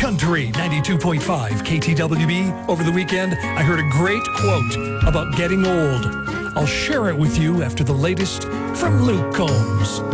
Country 92.5 KTWB. Over the weekend, I heard a great quote about getting old. I'll share it with you after the latest from Luke Combs.